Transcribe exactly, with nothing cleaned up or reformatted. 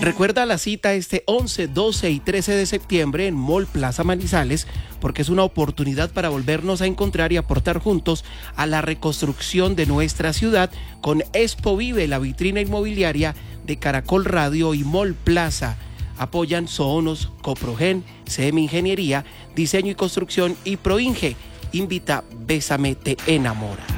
Recuerda la cita este once, doce y trece de septiembre en Mall Plaza Manizales, porque es una oportunidad para volvernos a encontrar y aportar juntos a la reconstrucción de nuestra ciudad con Expo Vive, la vitrina inmobiliaria de Caracol Radio y Mall Plaza. Apoyan Sohonos, Coprogen, C M Ingeniería, Diseño y Construcción y Proinge. Invita Bésame Te Enamora.